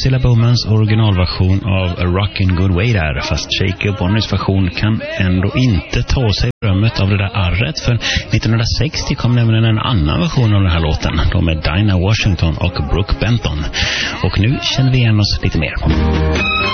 Priscilla Bowmans originalversion av A Rockin' Good Way där, fast Shaky Bonnys version kan ändå inte ta sig berömmet av det där arret, för 1960 kom nämligen en annan version av den här låten, då med Dinah Washington och Brooke Benton. Och nu känner vi igen oss lite mer.